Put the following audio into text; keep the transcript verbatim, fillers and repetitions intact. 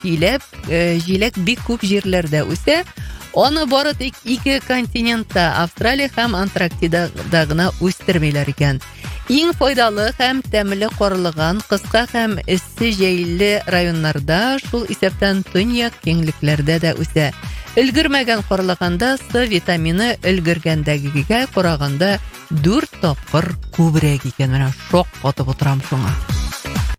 көйләп, җиләк бик күп җирләрдә үсә. Аны бары тик ике континентта, Австралия һәм Антарктидада гына үстермиләр икән. Иң файдалы һәм тәмле карлыган кыска һәм эссе җәйле районнарда, шул исәптән төньяк киңлекләрдә дә үсә. Өлгермәгән карлыганда С витамины өлгергәндәгегә караганда дүрт тапкыр күбрәк икән. Менә шок катып утырам шуңа.